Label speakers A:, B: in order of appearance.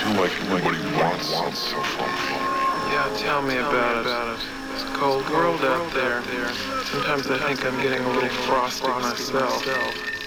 A: like nobody wants stuff from me.
B: Yeah, tell me about it. It's a cold world out there. Sometimes I think I'm getting a little frosty myself.